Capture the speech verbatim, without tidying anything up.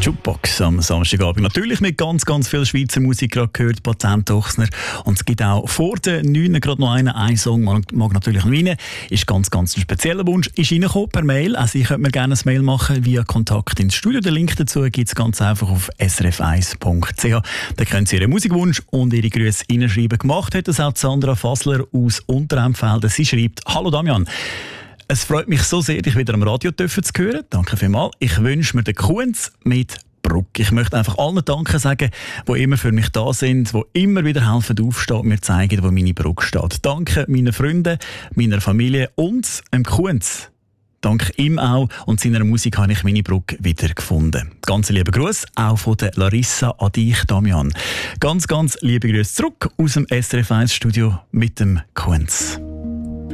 Jukebox am Samstagabend. Natürlich mit ganz, ganz viel Schweizer Musik gerade gehört, Patient Ochsner. Und es gibt auch vor den neun gerade noch einen, ein Song, mag, mag natürlich noch rein. Ist ganz, ganz ein spezieller Wunsch. Ist reingekommen per Mail. Also ich könnte mir gerne ein Mail machen via Kontakt ins Studio. Den Link dazu gibt es ganz einfach auf s r f eins punkt c h. Da können Sie Ihren Musikwunsch und Ihre Grüße reinschreiben. Gemacht hat das auch Sandra Fassler aus Unterempfelden. Sie schreibt: Hallo Damian. Es freut mich so sehr, dich wieder am Radio zu hören. Danke vielmals. Ich wünsche mir den Kunz mit Bruck. Ich möchte einfach allen Danke sagen, die immer für mich da sind, die immer wieder helfen aufstehen und mir zeigen, wo meine Bruck steht. Danke meinen Freunden, meiner Familie und dem Kunz. Dank ihm auch und seiner Musik habe ich meine Bruck wieder gefunden. Ganz liebe Grüße auch von der Larissa an dich, Damian. Ganz, ganz liebe Grüße zurück aus dem S R F eins Studio mit dem Kunz.